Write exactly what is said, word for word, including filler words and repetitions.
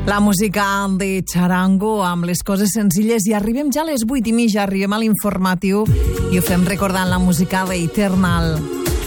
La música de Charango amb les coses senzilles, i arribem ja a les vuit i mitja, arribem a l'informatiu i ho fem recordant la música d'Eternal.